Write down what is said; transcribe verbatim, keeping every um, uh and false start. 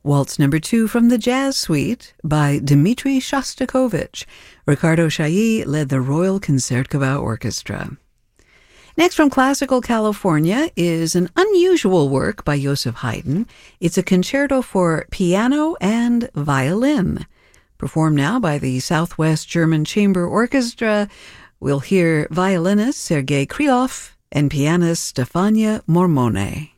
Waltz number two from the Jazz Suite by Dmitri Shostakovich. Ricardo Chailly led the Royal Concertgebouw Orchestra. Next from classical California is an unusual work by Joseph Haydn. It's a concerto for piano and violin. Performed now by the Southwest German Chamber Orchestra, we'll hear violinist Sergei Krylov and pianist Stefania Mormone.